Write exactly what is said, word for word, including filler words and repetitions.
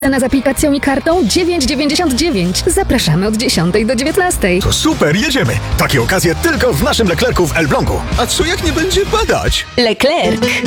Cena z aplikacją i kartą dziewięć dziewięćdziesiąt dziewięć. Zapraszamy od dziesiątej do dziewiętnastej. To super, jedziemy! Takie okazje tylko w naszym Leclercu w Elblągu. A co jak nie będzie padać? Leclerc.